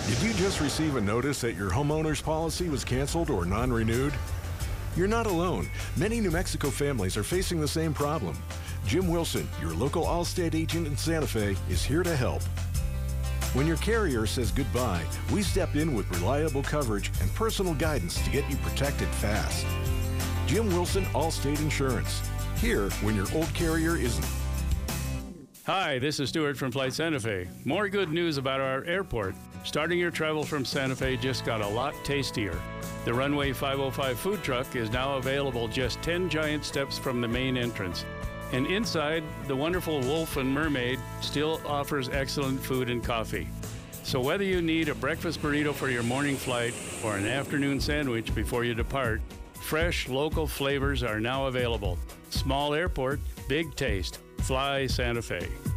Did you just receive a notice that your homeowner's policy was canceled or non-renewed? You're not alone. Many New Mexico families are facing the same problem. Jim Wilson, your local Allstate agent in Santa Fe, is here to help. When your carrier says goodbye, we step in with reliable coverage and personal guidance to get you protected fast. Jim Wilson, Allstate Insurance. Here when your old carrier isn't. Hi, this is Stuart from Flight Santa Fe. More good news about our airport. Starting your travel from Santa Fe just got a lot tastier. The Runway 505 food truck is now available just 10 giant steps from the main entrance. And inside, the wonderful Wolf and Mermaid still offers excellent food and coffee. So whether you need a breakfast burrito for your morning flight or an afternoon sandwich before you depart, fresh local flavors are now available. Small airport, big taste. Fly Santa Fe.